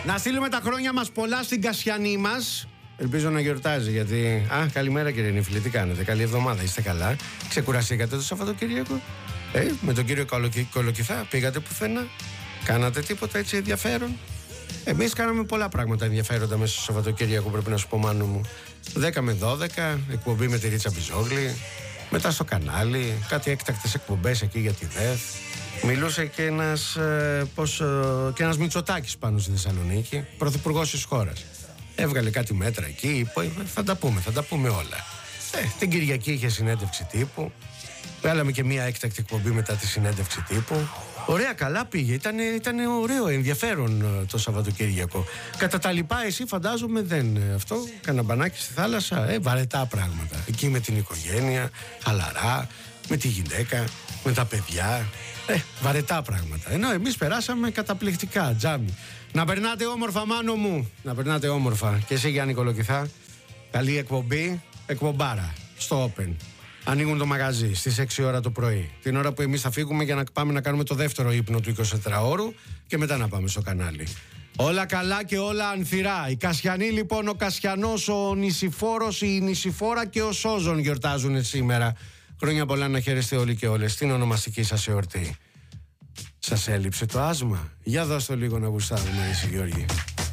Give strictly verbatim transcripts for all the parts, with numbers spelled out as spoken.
Να στείλουμε τα χρόνια μας πολλά στην Κασιανή μας. Ελπίζω να γιορτάζει, γιατί... Α, καλημέρα κύριε Νίφλη, τι κάνετε, καλή εβδομάδα, είστε καλά? Ξεκουραστήκατε το Σαββατοκύριακο? Ε, με τον κύριο Κολοκυ... Κολοκυθά πήγατε πουθενά? Κάνατε τίποτα έτσι ενδιαφέρον? Εμείς κάναμε πολλά πράγματα ενδιαφέροντα μέσα στο Σαββατοκύριακο, πρέπει να σου πω, Μάνο μου. δέκα με δώδεκα, εκπομπή με τη Ρίτσα Μπιζόγλη. Μετά στο κανάλι, κάτι έκτακτες εκπομπές εκεί για τη ΔΕΘ. Μιλούσε και ένας, ε, πώς, ε, και ένας Μητσοτάκης πάνω στη Θεσσαλονίκη, πρωθυπουργός της χώρας. Έβγαλε κάτι μέτρα εκεί, θα τα πούμε, θα τα πούμε όλα. Ε, την Κυριακή είχε συνέντευξη τύπου. Βγάλαμε και μία έκτακτη εκπομπή μετά τη συνέντευξη τύπου. Ωραία, καλά πήγε. Ήταν, ήταν ωραίο, ενδιαφέρον το Σαββατοκύριακο. Κατά τα λοιπά, εσύ φαντάζομαι δεν. Αυτό, κάνα μπανάκι στη θάλασσα, ε, βαρετά πράγματα. Εκεί με την οικογένεια, χαλαρά, με τη γυναίκα, με τα παιδιά. Ε, βαρετά πράγματα. Ενώ εμείς περάσαμε καταπληκτικά, τζάμι. Να περνάτε όμορφα, Μάνο μου. Να περνάτε όμορφα. Και εσύ, Γιάννη Κολοκυθά. Καλή εκπομπή, εκπομπάρα στο Open. Ανοίγουν το μαγαζί στις έξι ώρα το πρωί. Την ώρα που εμείς θα φύγουμε για να πάμε να κάνουμε το δεύτερο ύπνο του εικοσιτετράωρου και μετά να πάμε στο κανάλι. Όλα καλά και όλα ανθυρά. Η Κασιανή λοιπόν, ο Κασιανός, ο Νησιφόρος, η Νησιφόρα και ο Σόζον γιορτάζουν σήμερα. Χρόνια πολλά να χαίρεστε όλοι και όλες. Την ονομαστική σας εορτή. Σας έλειψε το άσμα? Για δώστε λίγο να γουστάρουμε, εσύ Γιώργη.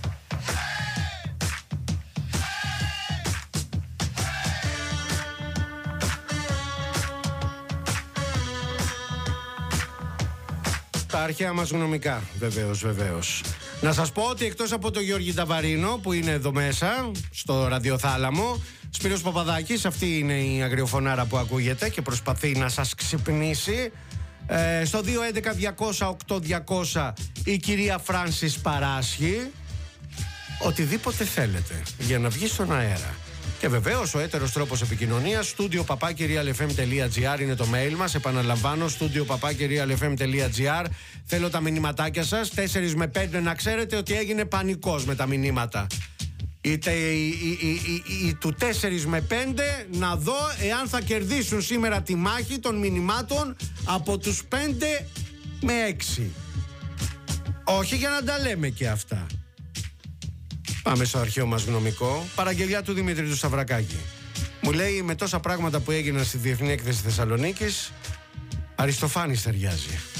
Τα αρχαία μας γνωμικά, βεβαίως, βεβαίως. Να σας πω ότι εκτός από τον Γιώργη Ταβαρίνο που είναι εδώ μέσα, στο ραδιοθάλαμο, Σπύρος Παπαδάκης, αυτή είναι η αγριοφωνάρα που ακούγεται και προσπαθεί να σας ξυπνήσει. Ε, στο δύο έντεκα διακόσια οκτώ διακόσια η κυρία Φράνσις παράσχει οτιδήποτε θέλετε για να βγει στον αέρα. Και βεβαίως ο έτερος τρόπος επικοινωνίας, studio παπάκι real f m τελεία g r είναι το mail μας. Επαναλαμβάνω, studio παπάκι real f m τελεία g r. Θέλω τα μηνυματάκια σας, τέσσερα με πέντε, να ξέρετε ότι έγινε πανικός με τα μηνύματα. Είτε η, η, η, η, η, του τέσσερα με πέντε, να δω εάν θα κερδίσουν σήμερα τη μάχη των μηνυμάτων από τους πέντε με έξι. Όχι για να τα λέμε και αυτά. Πάμε στο αρχαίο μας γνωμικό. Παραγγελιά του Δημήτρη του Σταυρακάκη. Μου λέει, με τόσα πράγματα που έγιναν στη Διεθνή Έκθεση Θεσσαλονίκης, Αριστοφάνης ταιριάζει.